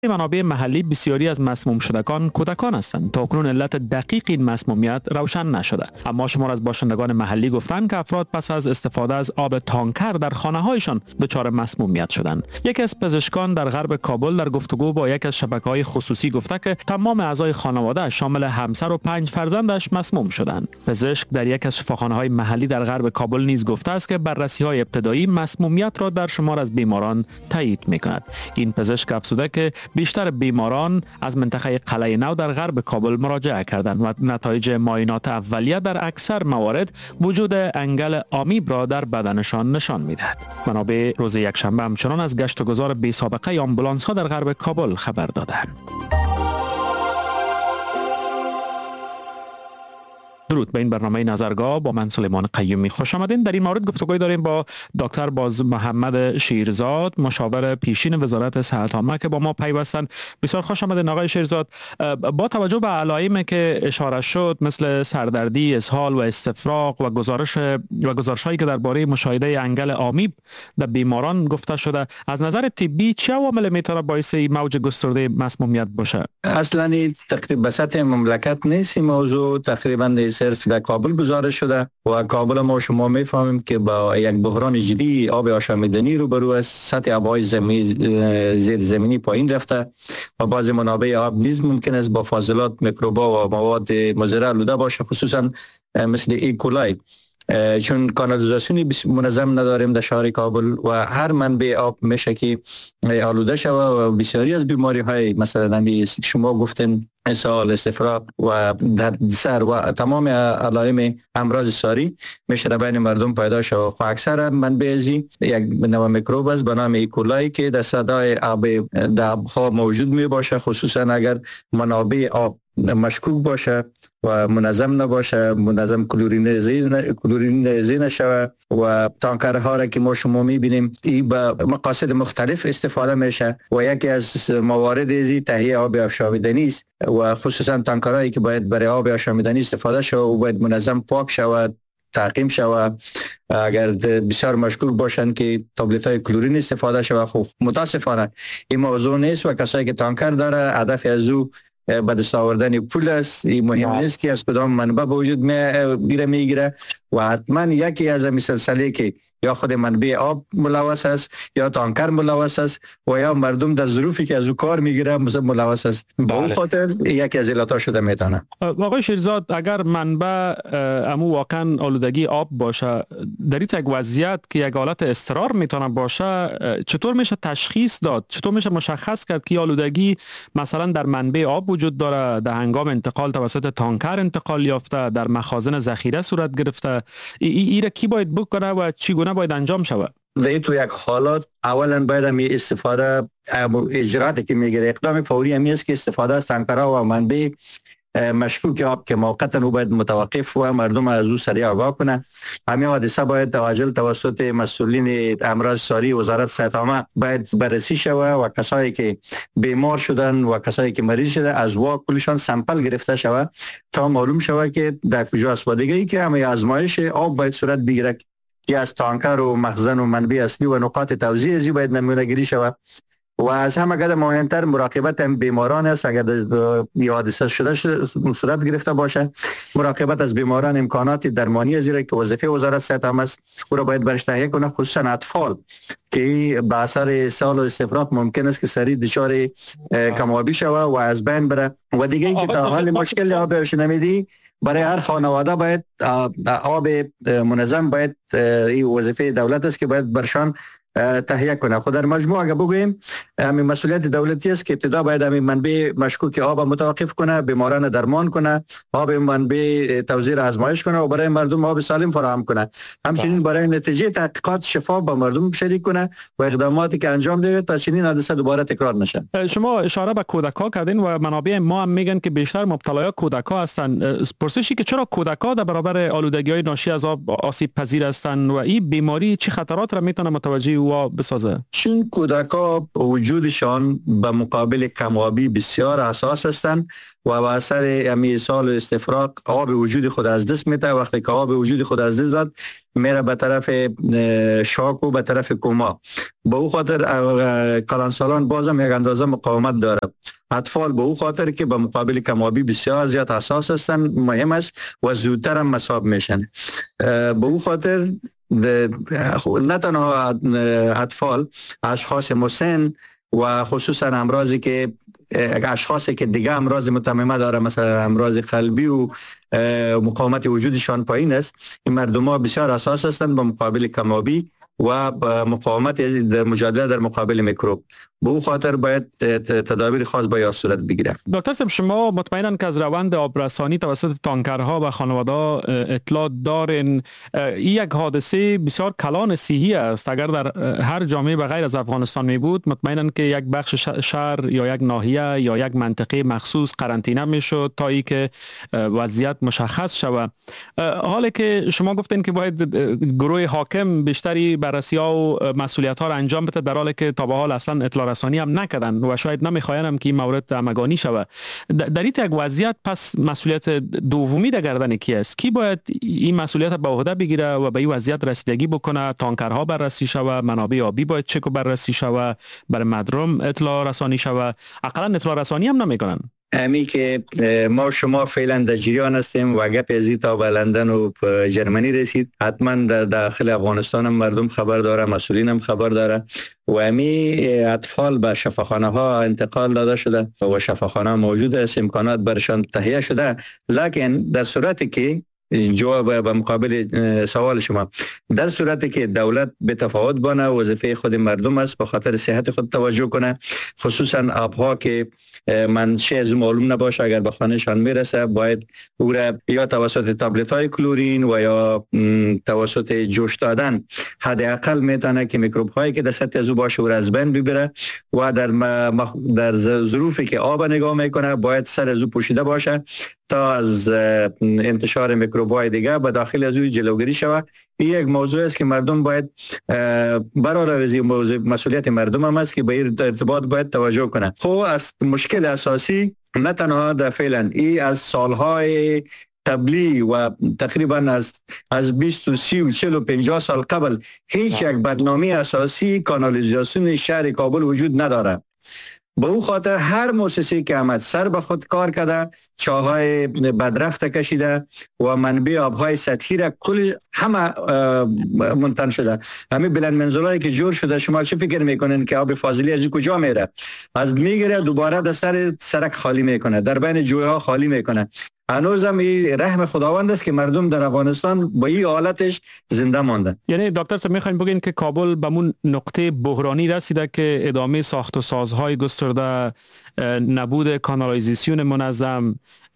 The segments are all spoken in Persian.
منابع محلی بسیاری از مسموم شدگان کودکان هستند. تاکنون علت دقیق این مسمومیت روشن نشده، اما شمار از باشندگان محلی گفتند که افراد پس از استفاده از آب تانکر در خانه‌هایشان دچار مسمومیت شدند. یکی از پزشکان در غرب کابل در گفتگو با یک از شبکه‌های خصوصی گفته که تمام اعضای خانواده شامل همسر و 5 فرزندش مسموم شدند. پزشک در یک از شفاخانه‌های محلی در غرب کابل نیز گفته است که بررسی‌های ابتدایی مسمومیت را در شمار از بیماران تایید می‌کند. این پزشک افزوده که بیشتر بیماران از منطقه قلعه نو در غرب کابل مراجعه کردند و نتایج معاینات اولیه در اکثر موارد وجود انگل آمیب را در بدنشان نشان می‌دهد. منابع روز یکشنبه همچنان از گشت و گذار بی سابقه آمبولانس‌ها در غرب کابل خبر دادند. درود به این برنامه نظرگاه با من سلیمان قیومی. خوش آمدین. در این مورد گفتگوی داریم با دکتر باز محمد شیرزاد، مشاور پیشین وزارت صحت عامه که با ما پیوستن. بسیار خوش آمدین آقای شیرزاد. با توجه به علائمی که اشاره شد مثل سردردی، اسهال و استفراغ و گزارش‌هایی که درباره مشاهده انگل آمیب در بیماران گفته شده، از نظر طبی چه عوامل میتونه باعث موج گسترده مسمومیت باشه؟ اصلا تقریبا سطح مملکت نیست این موضوع، تقریبا صرف در کابل گزارش شده و کابل ما شما میفهمیم که با یک بحران جدی آب آشامیدنی روبرو است. سطح آبهای زیر زمینی پایین رفته و بعض منابع آب نیز ممکن است با فاضلات میکروبا و مواد مضر آلوده باشه، خصوصا مثل ایکولای، چون کانالیزاسیونی منظم نداریم در شهر کابل و هر منبع آب میشه که آلوده شود و بسیاری از بیماری های مثلا شما گفتین اسهال، استفراغ و درد سر و تمام علائم امراض ساری میشه در بین مردم پیدا شود. خب اکثر منبع ازی یک نوع میکروب است به نام ایکولای که در صدای آب ها موجود می باشه، خصوصا اگر منابع آب مشکوک باشه و منظم نباشه، منظم کلورینیزه نشوه و تانکرها را که ما شما میبینیم این به مقاصد مختلف استفاده میشه و یکی از موارد ازی تهیه آب آشامیدنی است و خصوصا تانکرهایی که باید برای آب آشامیدنی استفاده شود و باید منظم پاک شود، تعقیم شود. اگر بسیار مشکوک باشند که تابلت های کلورین استفاده شود. خب متاسفانه این موضوع نیست و کسایی که تانکر داره هدف از او به دست آوردن پول است. این مهم نیست که از کدام منبع به وجود میگیره و حتما یکی از این سلسله که یا خود منبع آب ملوث است یا تانکر ملوث است و یا مردم در ظروفی که از او کار میگیره ملوث است. به اون خاطر یکی از علتها شده میتونه. آقای شیرزاد، اگر منبع امو واقعا آلودگی آب باشه، در این یک وضعیت که یک حالت اضطرار میتونه باشه، چطور میشه تشخیص داد؟ چطور میشه مشخص کرد که آلودگی مثلا در منبع آب وجود داره، در هنگام انتقال توسط تانکر انتقال یافته، در مخازن ذخیره صورت گرفته؟ این کی باید بکنه و چگونه باید انجام شود؟ در تو یک حالات اولا باید می استفاده اجراتی که میگیره اقدام فوری همی است که استفاده از تانکرها و منبع مشکوک آب که موقتا او باید متوقف و مردم از او سریع آگاه کنه. همین حادثه باید عاجل توسط مسئولین امراض ساری وزارت صحت عامه باید بررسی شود و کسایی که بیمار شدن و کسایی که مریض شده از کلشان سامپل گرفته شود تا معلوم شود که در کجا است. و دیگه که همه آزمایش آب باید صورت بگیره که از تانکر و مخزن و منبع اصلی و نقاط توزیع ازی باید نمونه گیری شود و از همه قدر مهمتر مراقبت هم بیماران است. اگر حادثه شده صورت گرفته باشه، مراقبت از بیماران امکانات درمانی زیرا که وظیفه وزارت صحت عامه است او را باید برش تهیه کنه، خصوصا اطفال که به اثر اسهال و استفراغ ممکن است که سریع دچار کم‌آبی شود و از بین بره. و دیگه اینکه تا حال مشکل آب نمیدی برای هر خانواده باید آب منظم باید این وظیفه دولت است که باید برشان تهیه کنه. خود در مجموع اگر بگوییم همین مسئولیت دولتی است که ابتدا باید همین منبع مشکوک آب متوقف کنه، بیماران درمان کنه، آب منبع توزیع آزمایش کنه و برای مردم آب سالم فراهم کنه. همچنین برای نتیجه تحقیقات شفاف با مردم شریک کنه و اقداماتی که انجام ده تا چنین حادثه دوباره تکرار نشه. شما اشاره به کودک‌ها کردین و منابع ما هم میگن که بیشتر مبتلایان کودک‌ها هستند. پرسشی که چرا کودک‌ها در برابر آلودگی‌های ناشی از آب آسیب پذیر هستند و این بیماری چه خطرات را میتونه متوجه او بسازه؟ چون کودکا وجودشان به مقابل کم‌آبی بسیار حساس هستند و با اثر امی سال استفراغ آب وجود خود از دست میده. وقتی که آب وجود خود از دست زد میره به طرف شاک و به طرف کما. به او خاطر کلانسالان بازم یک اندازه مقاومت داره. اطفال به او خاطر که به مقابل کم‌آبی بسیار زیاد حساس هستند مهم است و زودتر هم مصاب میشن. به او خاطر نه تنها اطفال، اشخاص مسن و خصوصا امراضی که اشخاصی که دیگه امراض متممه داره، مثلا امراض قلبی و مقاومت وجودشان پایین است، این مردم ها بسیار حساس هستند به مقابل کم‌آبی و مقاومت مجادله در مقابل میکروب. به او خاطر باید تدابیر خاص باید صورت بگیره. دکتر صاحب، شما مطمئناً که از روند آبرسانی توسط تانکرها و خانواده اطلاع دارین. این یک حادثه بسیار کلان صحی است. اگر در هر جامعه به غیر از افغانستان می بود، مطمئناً که یک بخش شهر یا یک ناحیه یا یک منطقه مخصوص قرنطینه می شد تا ای که وضعیت مشخص شود. حالی که شما گفتین که باید گروه حاکم بیشتری بررسی ها و مسئولیت ها را انجام بده، در حالی که تا به حال اصلا اطلاع رسانی هم نکردن و شاید نمیخواین که این مورد همگانی شود. در این یک وضعیت پس مسئولیت دومی در گردن کی است؟ کی باید این مسئولیت به عهده بگیره و به این وضعیت رسیدگی بکنه؟ تانکرها بررسی شود، منابع آبی باید چک و بررسی شود، برای مردم اطلاع رسانی شود. اقلا اطلاع رسانی هم نمیکنن. امی که ما شما فعلا در جریان هستیم و گپ ازی تا به لندن و جرمنی رسید، حتما در داخل افغانستان هم مردم خبر داره، مسئولین هم خبر داره و امی اطفال به شفاخانه ها انتقال داده شده و شفاخانه موجود است، امکانات برشان تهیه شده. لکن در صورتی که جواب به مقابل سوال شما، در صورتی که دولت به تفاوت بانه، وظیفه خود مردم است به خاطر صحت خود توجه کنه، خصوصا آبها که منشأ از معلوم نباشه، اگر به خانهشان میرسه باید او را یا توسط تابلت های کلورین و یا توسط جوش دادن حداقل میتونه که میکروب هایی که در سطح از او باشه او را از بین ببره و در ظروفی که آب نگاه میکنه باید سر از او پوشیده باشه تا از انتشار میکروب های دیگه به داخل از او جلوگیری شود. این یک موضوع است که مردم باید برای مسئولیت مردم هم است که به این ارتباط باید توجه کنه. خب از مشکل اساسی نه تنها در فعلا ای از سالهای قبلی و تقریبا از 20 و 30 و 40 و 50 سال قبل هیچ یک برنامه اساسی کانالیزاسیون شهر کابل وجود نداره. به او خاطر هر مؤسسه‌ای که آمد سر به خود کار کرده، چاهای بدرفت کشیده و منبع آبهای سطحی را کل همه منتن شده. همه بلند منزلایی که جور شده، شما چه فکر میکنین که آب فاضلی از کجا میره؟ از میگیره دوباره در سر سرک خالی میکنه، در بین جویها خالی میکنه. هنوز هم رحم خداوند است که مردم در افغانستان با این حالتش زنده ماندن. یعنی دکتر صاحب میخواین بگین که کابل به اون نقطه بحرانی رسیده که ادامه ساخت و سازهای گسترده، نبود کانالیزاسیون منظم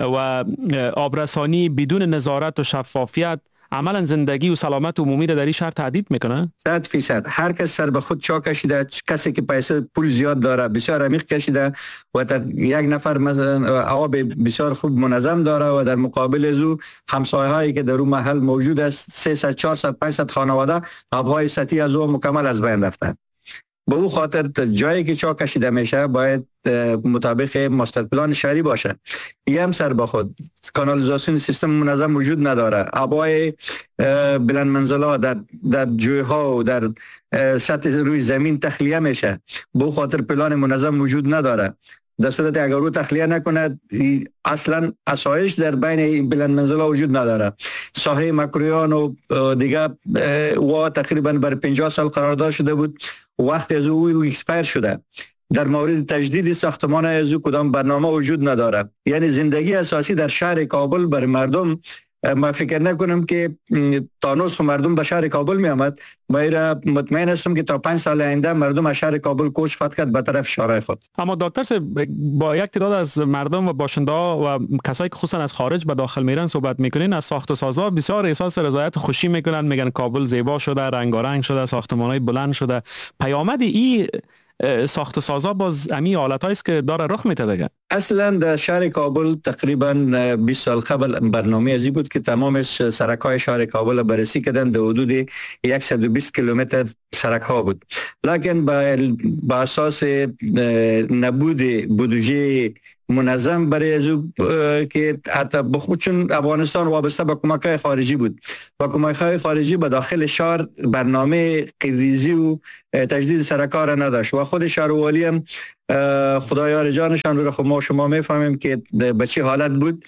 و آبرسانی بدون نظارت و شفافیت عملا زندگی و سلامت عمومی را در این شهر تهدید میکنه؟ 100%. هر کس سر به خود چا کشیده، کسی که پیسه پول زیاد داره بسیار عمیق کشیده و یک نفر مثلا آب بسیار خوب منظم داره و در مقابل از او همسایه هایی که در اون محل موجود است 300 400 500 خانواده آبهای سطحی از او مکمل از بین رفته. به او خاطر جایی که چا کشیده میشه باید مطابق ماستر پلان شهری باشه. یه هم سر با خود کانالیزاسیون سیستم منظم وجود نداره. آبای بلند منزلا در جویها و در سطح روی زمین تخلیه میشه. به او خاطر پلان منظم وجود نداره. در صورت اگر او تخلیه نکنه اصلا اسایش در بین بلند منزلا وجود نداره. ساحه مکرویان و دیگه و تقریبا بر 50 سال قرارداد شده بود، وقتی از او اکسپایر شده. در مورد تجدید ساختمان از او کدام برنامه وجود نداره. یعنی زندگی اساسی در شهر کابل برای مردم، ما فکر نکنم که تانوس مردم به شهر کابل می آمد. ما مطمئن هستم که تا 5 سال آینده مردم از شهر کابل کوچ خواهد کرد به طرف شهرهای خود. اما دکتر صاحب، با یک تعداد از مردم و باشنده ها و کسایی که خصوصا از خارج به داخل میرن صحبت میکنین، از ساخت و سازها بسیار احساس رضایت و خوشی میکنن، میگن کابل زیبا شده، رنگارنگ شده، ساختمانهای بلند شده. پیامد این ساخت و سازا باز امی حالتایی است که داره رخ میده دیگه. اصلا در شهر کابل تقریبا 20 سال قبل برنامه ازی بود که تمام سرک‌های شهر کابل بررسی کردن. در حدود 120 کیلومتر سرک‌ها بود، لکن با اساس نبود بودجه منظم برای ازو که حتی چون افغانستان وابسته به کمک‌های خارجی بود و کمک‌های خارجی به داخل شهر برنامه ریزی و تجدید سرک‌ها را نداشت و خود شهروالی هم خدایار جانشان رو خب ما شما میفهمیم که به چه حالت بود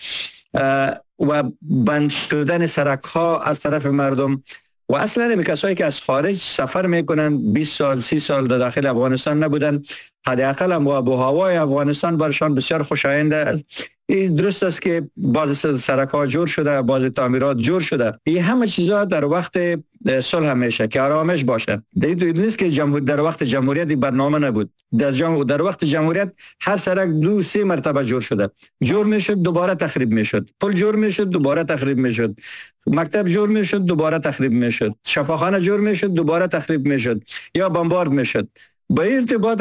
و بند شدن سرک‌ها از طرف مردم و اصلا این کسایی که از خارج سفر میکنن 20 سال 30 سال در داخل افغانستان نبودن، حداقل هم آب و هوای افغانستان برشان بسیار خوشاینده. این درست است که بعض سرک‌ها جور شده، بعض تعمیرات جور شده. این همه چیزا در وقت صلح میشه که آرامش باشه. دیگه نیست که در وقت جمهوریت برنامه نبود. در وقت جمهوریت هر سرک 2-3 مرتبه جور شده. جور میشد دوباره تخریب میشد. پل جور میشد دوباره تخریب میشد. مکتب جور میشد دوباره تخریب میشد. شفاخانه جور میشد دوباره تخریب میشد یا بمبارد میشد. با این ارتباط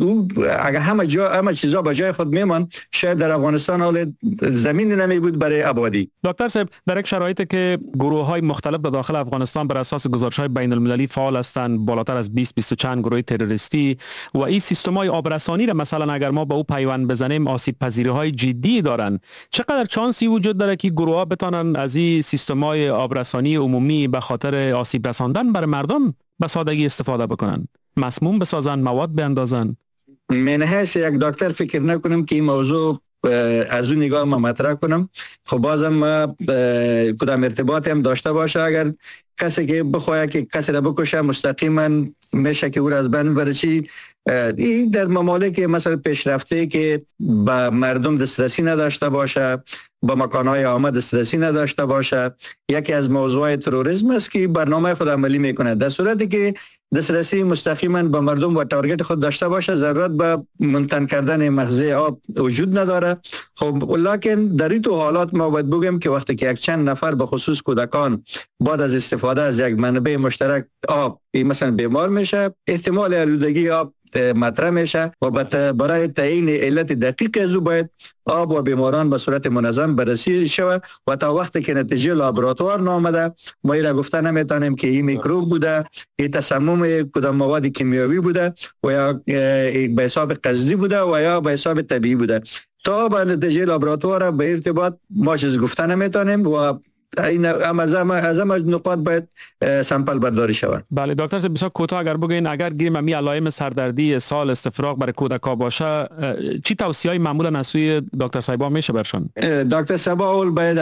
اگر همه چیزا به جای خود میمان، شاید در افغانستان حال زمین نمی بود برای آبادی. دکتر صاحب، در یک شرایطی که گروه‌های مختلف در داخل افغانستان بر اساس گزارش‌های بین‌المللی فعال هستند، بالاتر از 20 چند گروه تروریستی و این سیستم‌های آبرسانی را مثلا اگر ما به او پیوند بزنیم آسیب پذیری‌های جدی دارن، چقدر چانسی وجود داره که گروه‌ها بتونن از این سیستم‌های آبرسانی عمومی به خاطر آسیب رساندن بر مردم به سادگی استفاده بکنن؟ مسموم بسازن، مواد بیندازن؟ من هست یک دکتر فکر نکنم که این موضوع از اون نگاه ما مطرح کنم. خب بازم ما کدام ارتباطی هم داشته باشه، اگر کسی که بخواه که کسی را بکشه مستقیما میشه که او را از بین بره. چی این در ممالک مثلا پیشرفته که با مردم دسترسی نداشته باشه، با مکانهای عامه دسترسی نداشته باشه، یکی از موضوعات تروریسم است که برنامه خود عملی میکنه. در صورتی که دسترسی مستقیما به مردم و تارگت خود داشته باشه، ضرورت به منتن کردن مخزن آب وجود نداره. خب لکن در این تو حالات ما باید بگیم که وقتی که یک چند نفر به خصوص کودکان بعد از استفاده از یک منبع مشترک آب مثلا بیمار میشه، احتمال آلودگی آب مطرح میشه و برای تعیین علت دقیق از او باید آب و بیماران به صورت منظم بررسی شود و تا وقتی که نتیجه لابراتوار نامده ما را گفته نمیتونیم که این میکروب بوده، این تسمم کدام مواد کیمیایی بوده و یا به حساب قصدی بوده و یا به حساب طبیعی بوده. تا به نتیجه لابراتوار به ارتباط ما چیز گفته نمیتونیم و این از نقاط باید سامپل برداری شود. بله دکتر صاحب، بسیار کوتاه اگر بگین، اگر گیریم می علائم سردردی، اسهال، استفراغ برای کودکا باشه، چی توصیه‌ای معمولا از سوی دکتر صاحبا میشه برشان؟ دکتر صاحبا اول باید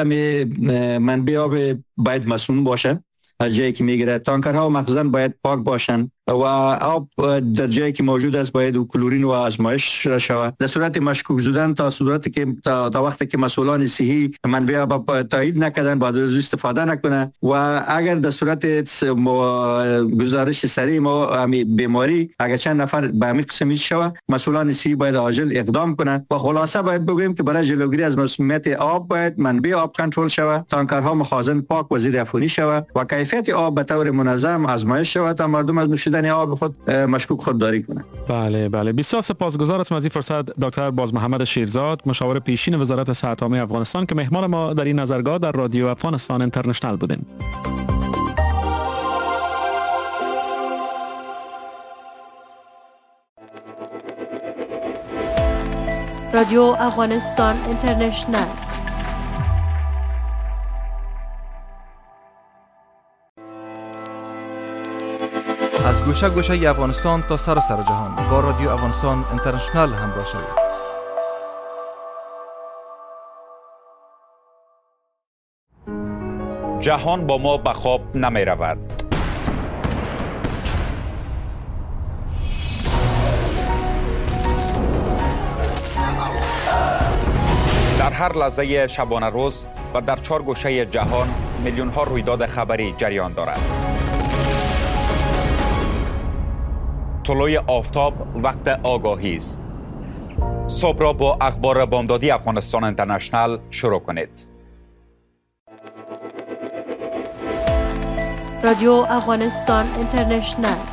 منبع آب باید مسموم باشه. از جایی که میگیره تانکرها و مخزن باید پاک باشن و آب در جایی که موجود است باید و کلورین و آزمایش شود. در صورت مشکوک زدن تا صورتی که تا وقتی که مسئولان صحی منبع آب تایید نکردن باید از استفاده نکنه و اگر در صورت گزارش سریع ما بیماری اگر چند نفر به همین قسمی شود، مسئولان صحی باید عاجل اقدام کنند و خلاصه باید بگویم که برای جلوگیری از مسمومیت آب باید منبع آب کنترل شود، تانکرها مخازن پاک و زیر عفونی شود و کیفیت آب به طور منظم آزمایش شود تا مردم از نوشیدن آب خود مشکوک خودداری کنند. بله بسیار سپاسگزار از این فرصت دکتر بازمحمد شیرزاد، مشاور پیشین وزارت صحت عامه افغانستان که مهمان ما در این نظرگاه در رادیو افغانستان اینترنشنال بودین. رادیو افغانستان اینترنشنال. از گوشه گوشه افغانستان تا سراسر جهان با رادیو افغانستان اینترنشنال همراه شوید. جهان با ما به خواب نمی رود. در هر لحظه شبانه روز و در 4 گوشه جهان میلیون ها رویداد خبری جریان دارد. طلوع آفتاب وقت آگاهی است. صبح را با اخبار بامدادی افغانستان اینترنشنال شروع کنید. رادیو افغانستان اینترنشنال.